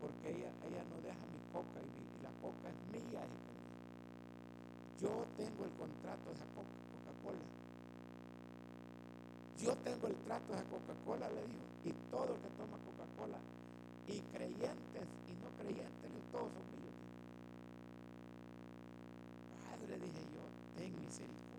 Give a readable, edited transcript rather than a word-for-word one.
porque ella no deja mi coca y la coca es mía. Yo tengo el contrato de esa Coca-Cola. Yo tengo el trato de esa Coca-Cola, le dijo. Y todo el que toma Coca-Cola, y creyentes y no creyentes, todos son míos. Padre, dije yo, ten misericordia.